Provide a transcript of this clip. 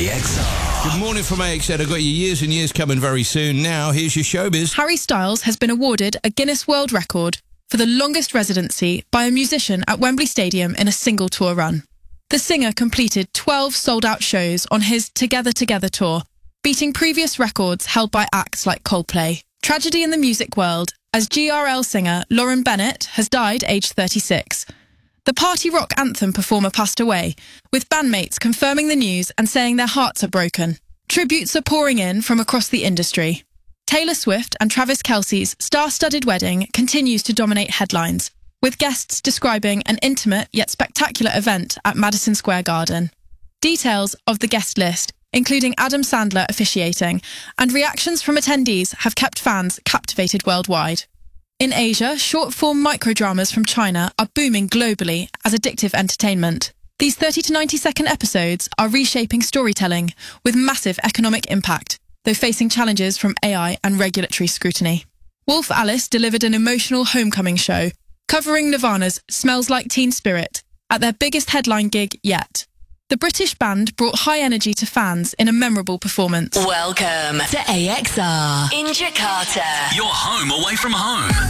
AXR. Good morning from AXR. I've got your years and years coming very soon. Now, here's your showbiz. Harry Styles has been awarded a Guinness World Record for the longest residency by a musician at Wembley Stadium in a single tour run. The singer completed 12 sold-out shows on his Together Together tour, beating previous records held by acts like Coldplay. Tragedy in the music world, as GRL singer Lauren Bennett has died aged 36. The party rock anthem performer passed away, with bandmates confirming the news and saying their hearts are broken. Tributes are pouring in from across the industry. Taylor Swift and Travis Kelce's star-studded wedding continues to dominate headlines, with guests describing an intimate yet spectacular event at Madison Square Garden. Details of the guest list, including Adam Sandler officiating, and reactions from attendees have kept fans captivated worldwide. In Asia, short-form microdramas from China are booming globally as addictive entertainment. These 30 to 90-second episodes are reshaping storytelling with massive economic impact, though facing challenges from AI and regulatory scrutiny. Wolf Alice delivered an emotional homecoming show, covering Nirvana's Smells Like Teen Spirit at their biggest headline gig yet. The British band brought high energy to fans in a memorable performance. Welcome to AXR in Jakarta. Your home away from home.